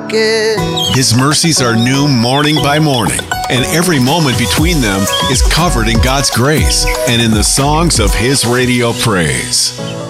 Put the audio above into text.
again. His mercies are new morning by morning, and every moment between them is covered in God's grace and in the songs of His radio praise.